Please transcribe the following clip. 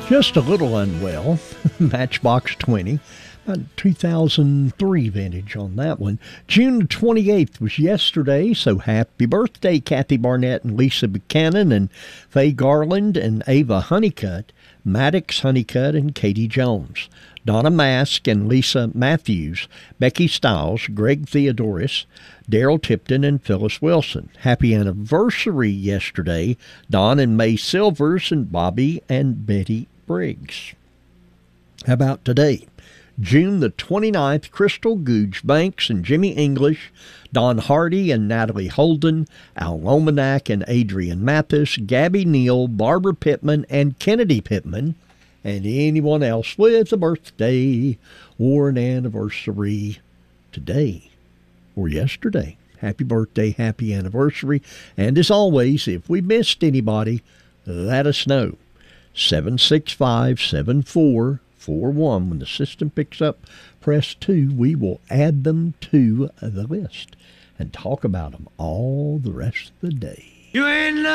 Just a little unwell. Matchbox 20. About 2003 vintage on that one. June the 28th was yesterday, so happy birthday, Kathy Barnett and Lisa Buchanan and Faye Garland and Ava Honeycutt, Maddox Honeycutt and Katie Jones, Donna Mask and Lisa Matthews, Becky Stiles, Greg Theodoris, Daryl Tipton, and Phyllis Wilson. Happy anniversary yesterday, Don and May Silvers and Bobby and Betty Briggs. How about today? June the 29th, Crystal Googe Banks and Jimmy English, Don Hardy and Natalie Holden, Al Lomanak and Adrian Mathis, Gabby Neal, Barbara Pittman, and Kennedy Pittman, and anyone else with a birthday or an anniversary today or yesterday. Happy birthday, happy anniversary. And as always, if we missed anybody, let us know. 765-7441. When the system picks up, press 2. We will add them to the list and talk about them all the rest of the day. You ain't